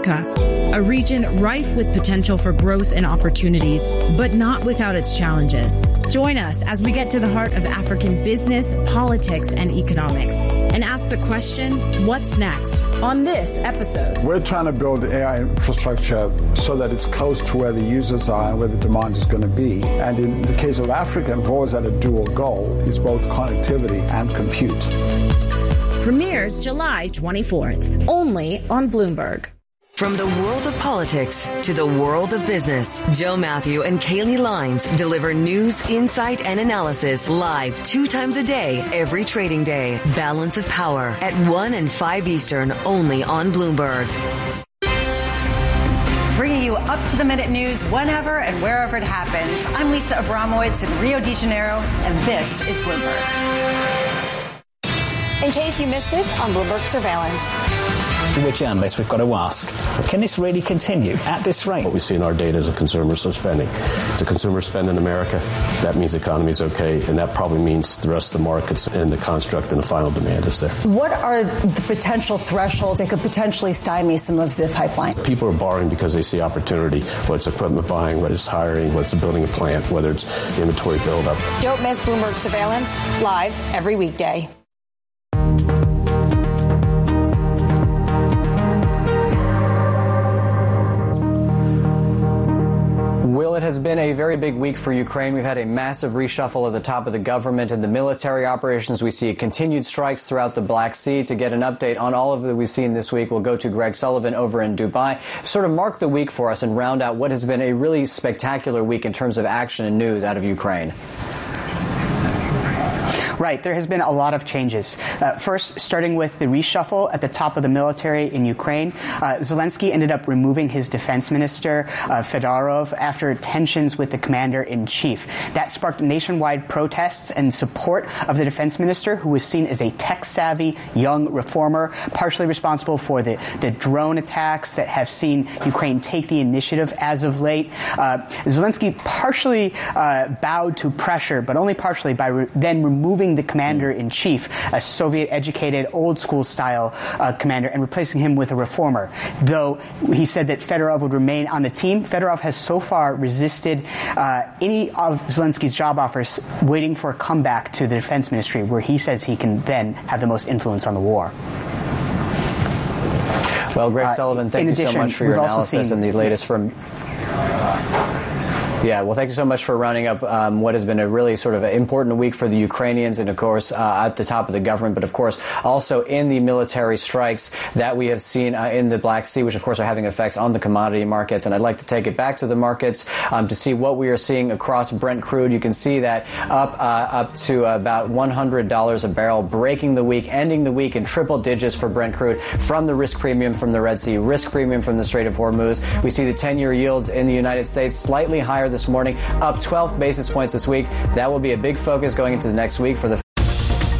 Africa, a region rife with potential for growth and opportunities, but not without its challenges. Join us as we get to the heart of African business, politics, and economics, and ask the question, what's next? On this episode, we're trying to build AI infrastructure so that it's close to where the users are and where the demand is going to be. And in the case of Africa, we've always had a dual goal, is both connectivity and compute. Premieres July 24th, only on Bloomberg. From the world of politics to the world of business, Joe Matthew and Kaylee Lines deliver news, insight, and analysis live 2 times a day, every trading day. Balance of Power at 1 and 5 Eastern, only on Bloomberg. Bringing you up-to-the-minute news whenever and wherever it happens. I'm Lisa Abramowitz in Rio de Janeiro, and this is Bloomberg. In case you missed it, on Bloomberg Surveillance. We're journalists, we've got to ask, can this really continue at this rate? What we see in our data is a consumer spending. The consumer spend in America, that means the economy is okay, and that probably means the rest of the markets and the construct and the final demand is there. What are the potential thresholds that could potentially stymie some of the pipeline? People are borrowing because they see opportunity, whether it's equipment buying, whether it's hiring, whether it's building a plant, whether it's inventory buildup. Don't miss Bloomberg Surveillance, live every weekday. Will, it has been a very big week for Ukraine. We've had a massive reshuffle at the top of the government and the military operations. We see continued strikes throughout the Black Sea. To get an update on all of that we've seen this week, we'll go to Greg Sullivan over in Dubai. Sort of mark the week for us and round out what has been a really spectacular week in terms of action and news out of Ukraine. Right. There has been a lot of changes. First, starting with the reshuffle at the top of the military in Ukraine, Zelensky ended up removing his defense minister, Fedorov, after tensions with the commander-in-chief. That sparked nationwide protests and support of the defense minister, who was seen as a tech-savvy young reformer, partially responsible for the drone attacks that have seen Ukraine take the initiative as of late. Zelensky partially bowed to pressure, but only partially, by then removing the commander-in-chief, a Soviet-educated, old-school-style commander, and replacing him with a reformer. Though he said that Fedorov would remain on the team, Fedorov has so far resisted any of Zelensky's job offers, waiting for a comeback to the defense ministry, where he says he can then have the most influence on the war. Well, Greg Sullivan, thank you so much for your analysis and the latest from... Yeah, well, thank you so much for rounding up what has been a really sort of important week for the Ukrainians and, of course, at the top of the government, but, of course, also in the military strikes that we have seen in the Black Sea, which, of course, are having effects on the commodity markets. And I'd like to take it back to the markets to see what we are seeing across Brent crude. You can see that up to about $100 a barrel, breaking the week, ending the week in triple digits for Brent crude from the risk premium from the Red Sea, risk premium from the Strait of Hormuz. We see the 10-year yields in the United States slightly higher this morning, up 12 basis points this week. That will be a big focus going into the next week for the